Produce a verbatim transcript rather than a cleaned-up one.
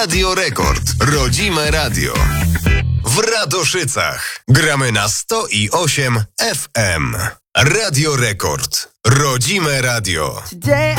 Radio Rekord. Rodzime radio. W Radoszycach. Gramy na sto osiem F M. Radio Rekord. Rodzime radio. Today